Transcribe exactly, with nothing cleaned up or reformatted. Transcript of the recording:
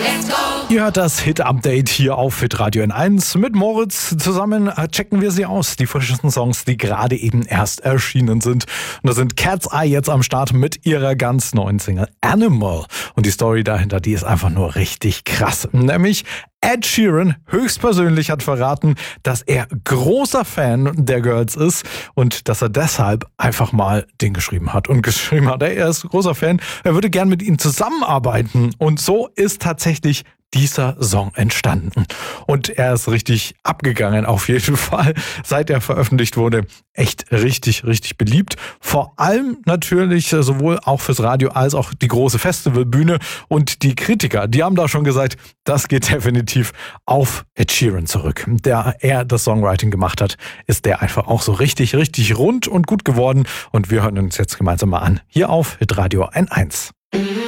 Ihr hört das Hit-Update hier auf Hitradio N eins. Mit Moritz zusammen checken wir sie aus, die frischesten Songs, die gerade eben erst erschienen sind. Und da sind Cat's Eye jetzt am Start mit ihrer ganz neuen Single Animal. Und die Story dahinter, die ist einfach nur richtig krass. Nämlich Ed Sheeran höchstpersönlich hat verraten, dass er großer Fan der Girls ist und dass er deshalb einfach mal den geschrieben hat. Und geschrieben hat, er ist großer Fan, er würde gern mit ihnen zusammenarbeiten. Und so ist tatsächlich dieser Song entstanden. Und er ist richtig abgegangen auf jeden Fall, seit er veröffentlicht wurde. Echt richtig, richtig beliebt. Vor allem natürlich sowohl auch fürs Radio als auch die große Festivalbühne. Und die Kritiker, die haben da schon gesagt, das geht definitiv auf Ed Sheeran zurück. Der er das Songwriting gemacht hat, ist der einfach auch so richtig, richtig rund und gut geworden. Und wir hören uns jetzt gemeinsam mal an. Hier auf Hitradio N eins.